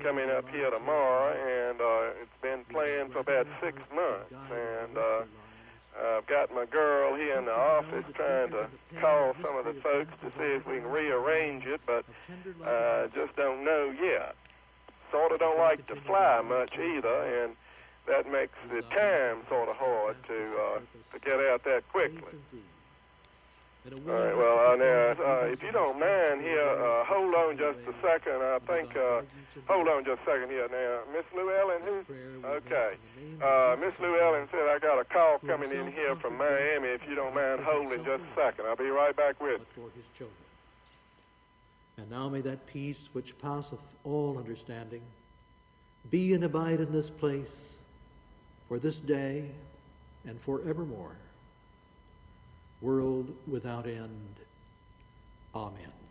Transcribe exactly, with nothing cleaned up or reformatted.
coming up here tomorrow, and uh, it's been playing for about six months. And uh, I've got my girl here in the office trying to call some of the folks to see if we can rearrange it, but uh, just don't know yet. Sort of don't like to fly much either, and that makes the time sort of hard to uh, to get out that quickly. All right, well, uh, now, uh, if you don't mind here, uh, hold on just a second. I think, uh, hold on just a second here. Now, Miss Lou Ellen, who? Okay. Uh, Miss Lou Ellen said I got a call coming in here from Miami. If you don't mind holding just a second, I'll be right back with you. And now may that peace which passeth all understanding be and abide in this place for this day and forevermore, world without end. Amen.